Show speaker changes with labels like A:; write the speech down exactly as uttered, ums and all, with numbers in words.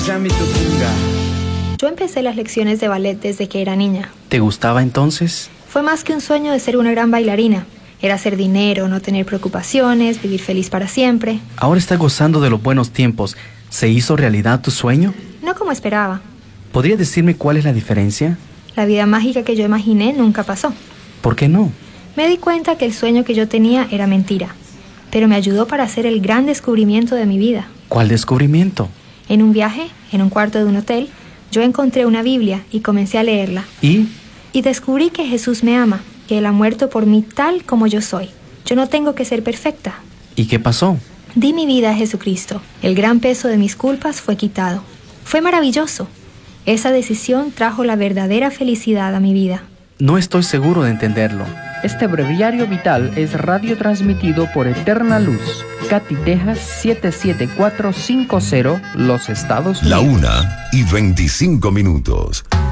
A: Chami Tupunga.
B: Yo empecé las lecciones de ballet desde que era niña.
C: ¿Te gustaba entonces?
B: Fue más que un sueño de ser una gran bailarina. Era hacer dinero, no tener preocupaciones, vivir feliz para siempre.
C: Ahora estás gozando de los buenos tiempos. ¿Se hizo realidad tu sueño?
B: No como esperaba.
C: ¿Podrías decirme cuál es la diferencia?
B: La vida mágica que yo imaginé nunca pasó.
C: ¿Por qué no?
B: Me di cuenta que el sueño que yo tenía era mentira, pero me ayudó para hacer el gran descubrimiento de mi vida.
C: ¿Cuál descubrimiento?
B: En un viaje, en un cuarto de un hotel, yo encontré una Biblia y comencé a leerla.
C: ¿Y?
B: Y descubrí que Jesús me ama, que Él ha muerto por mí tal como yo soy. Yo no tengo que ser perfecta.
C: ¿Y qué pasó?
B: Di mi vida a Jesucristo. El gran peso de mis culpas fue quitado. Fue maravilloso. Esa decisión trajo la verdadera felicidad a mi vida.
C: No estoy seguro de entenderlo.
D: Este breviario vital es radiotransmitido por Eterna Luz, Katy, Texas siete siete cuatro cinco cero, los Estados Unidos.
E: La una y veinticinco minutos.